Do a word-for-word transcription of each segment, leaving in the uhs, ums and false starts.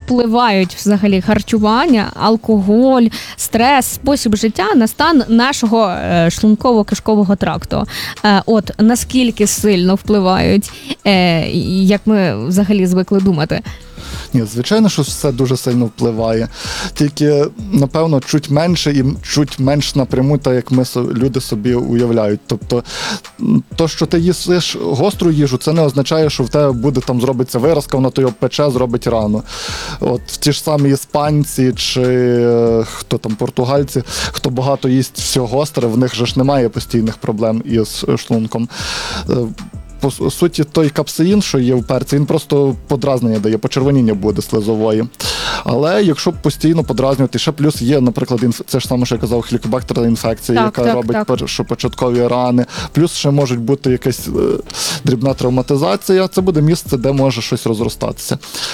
впливають взагалі харчування, алкоголь, стрес, спосіб життя на стан нашого шлунково-кишкового тракту? От наскільки сильно впливають, як ми взагалі звикли думати? Ні, звичайно, що все дуже сильно впливає. Тільки, напевно, чуть менше і чуть менш напряму, так як ми люди собі уявляють. Тобто, то, що ти їсиш гостру їжу, це не означає, що в тебе буде там зробиться виразка, вона то його пече, зробить рану. От ті ж самі іспанці чи хто там, португальці, хто багато їсть все гостре, в них же ж немає постійних проблем із шлунком. По суті, той капсеїн, що є в перці, він просто подразнення дає, почервоніння буде слизової. Але якщо постійно подразнювати, ще плюс є, наприклад, інф... це ж саме, що я казав, хелікобактерна інфекція, так, яка так, робить так. першопочаткові рани. Плюс ще може бути якась е, дрібна травматизація. Це буде місце, де може щось розростатися.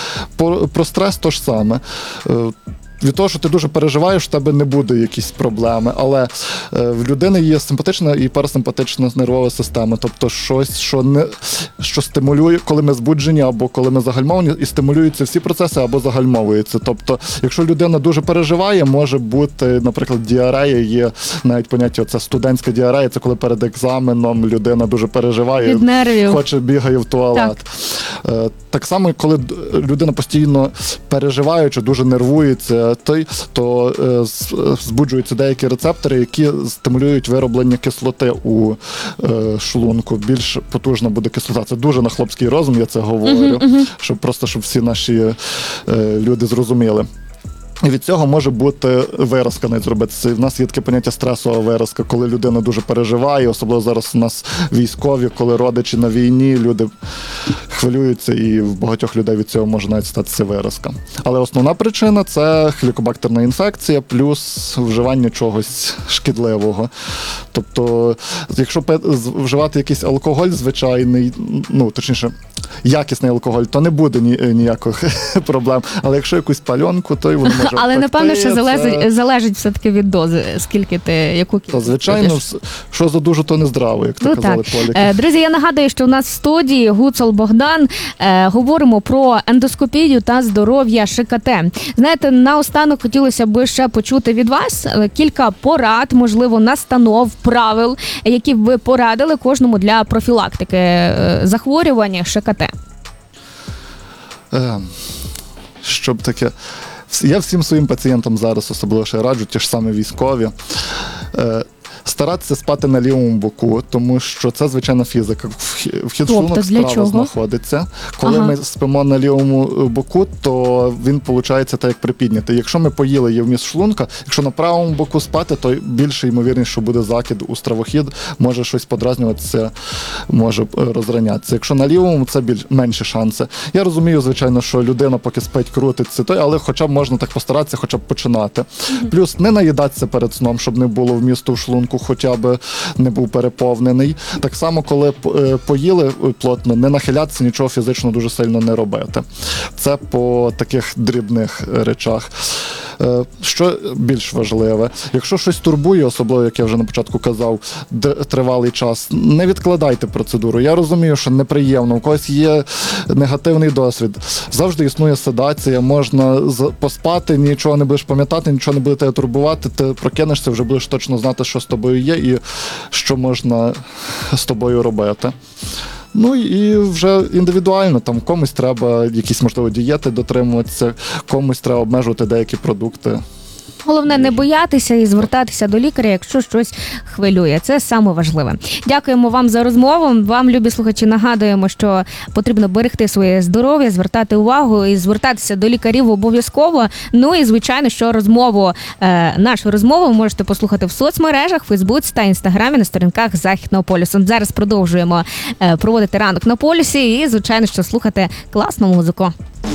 По, про стрес то ж саме. Е, Від того, що ти дуже переживаєш, в тебе не буде якісь проблеми, але е, в людини є симпатична і парасимпатична нервова система, тобто щось, що не що стимулює, коли ми збуджені або коли ми загальмовані, і стимулюються всі процеси або загальмовуються. Тобто, якщо людина дуже переживає, може бути, наприклад, діарея, є навіть поняття, це студентська діарея, це коли перед екзаменом людина дуже переживає, від нервів. Хоче, бігає в туалет. Так. Е, так само, коли людина постійно переживає чи дуже нервується, той, то е, збуджуються деякі рецептори, які стимулюють вироблення кислоти у е, шлунку. Більш потужна буде кислота. Це дуже на хлопський розум, я це говорю, uh-huh, uh-huh. щоб просто щоб всі наші е, люди зрозуміли. І від цього може бути виразка навіть зробитися. В нас є таке поняття стресова виразка, коли людина дуже переживає, особливо зараз у нас військові, коли родичі на війні, люди хвилюються, і в багатьох людей від цього може навіть статися виразка. Але основна причина – це хелікобактерна інфекція плюс вживання чогось шкідливого. Тобто, якщо вживати якийсь алкоголь звичайний, ну, точніше, якісний алкоголь, то не буде ні, ніяких проблем. Але якщо якусь пальонку, то й воно може Але, впекти, напевно, що залежить, це... залежить все-таки від дози, скільки ти, яку кількість. Та, звичайно, будеш. Що задуже, то не здраво, як то ну, казали поліки. Друзі, я нагадую, що у нас в студії Гуцул Богдан. Е, говоримо про ендоскопію та здоров'я ШКТ. Знаєте, наостанок хотілося б ще почути від вас кілька порад, можливо, настанов, правил, які б ви порадили кожному для профілактики е, захворювання ШКТ. Е, щоб таке... Я всім своїм пацієнтам зараз особливо ще раджу, ті ж самі військові, е, старатися спати на лівому боку, тому що це звичайна фізика. Вхід в шлунок справа знаходиться. Коли ага. ми спимо на лівому боку, то він, виходить, так як припіднятий. Якщо ми поїли є вміст шлунка, якщо на правому боку спати, то більше ймовірність, що буде закид у стравохід, може щось подразнюватися, може розранятися. Якщо на лівому, це більш менші шанси. Я розумію, звичайно, що людина поки спить, крутиться, то, але хоча б можна так постаратися, хоча б починати. Mm-hmm. Плюс не наїдатися перед сном, щоб не було вмісту в шлунку, хоча б не був переповнений. Так само, коли поїли плотно, не нахилятися, нічого фізично дуже сильно не робити. Це по таких дрібних речах. Що більш важливе, якщо щось турбує, особливо, як я вже на початку казав, тривалий час, не відкладайте процедуру. Я розумію, що неприємно, у когось є негативний досвід. Завжди існує седація, можна поспати, нічого не будеш пам'ятати, нічого не буде тебе турбувати, ти прокинешся, вже будеш точно знати, що з тобою є і що можна з тобою робити. Ну і вже індивідуально, там комусь треба якісь, можливо, дієти дотримуватися, комусь треба обмежувати деякі продукти. Головне не боятися і звертатися до лікаря, якщо щось хвилює. Це саме важливе. Дякуємо вам за розмову. Вам, любі слухачі, нагадуємо, що потрібно берегти своє здоров'я, звертати увагу і звертатися до лікарів обов'язково. Ну і, звичайно, що розмову, е, нашу розмову ви можете послухати в соцмережах, в Фейсбуці та Інстаграмі на сторінках Західного полюсу. Зараз продовжуємо е, проводити ранок на полюсі і, звичайно, що слухати класну музику.